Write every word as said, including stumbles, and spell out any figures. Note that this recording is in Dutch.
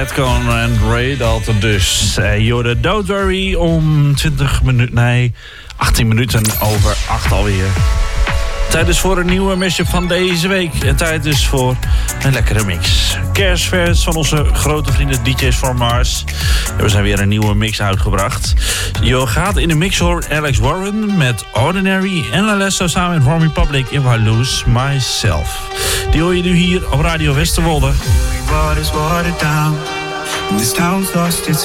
Redcon en Ray Dalton dus. Uh, Jorde, don't worry, om twintig minuten, nee, achttien minuten over acht alweer. Tijd is voor een nieuwe mashup van deze week. En tijd is voor een lekkere mix. Kerstvers van onze grote vrienden D J's from Mars. En we zijn weer een nieuwe mix uitgebracht. Je gaat in de mix horen Alex Warren met Ordinary en Alesso samen met Warm Republic in I Lose Myself. Die hoor je nu hier op Radio Westerwolde. Water's watered down, and this town's lost its